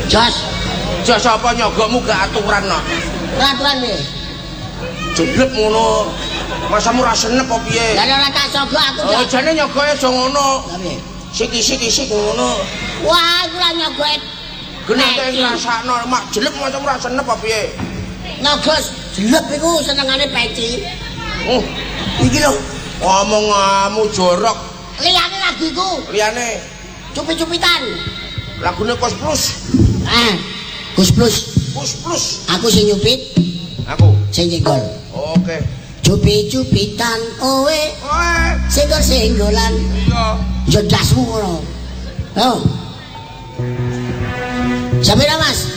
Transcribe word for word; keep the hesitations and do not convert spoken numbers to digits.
Jos. Jos apa nyogokmu gak aturan no? Aturan piye? Jeblek ngono. Masamu ra senep apa piye? Lah ora tak sogok aku. Oh, jane nyogoke aja ngono. Lah piye? Siki-siki ngono. Wah, iku lah nyogok. Genah tak ngrasakno, mak jelek masamu ra senep apa piye? Nogos, jelek iku senengane peci. Oh, iki lho. Omonganmu jorok. Liyane lagiku. Liyane cupi-cupitan. Lagune Kos Plus. Ah, Gus Plus. Kus Plus. Aku sing nyupit. Aku sing nyenggol. Oke. Cupi-cupitan owe. Owe. Senggol-senggolan. Iya. Ya dasmu ngono. Oh. Sampai Mas.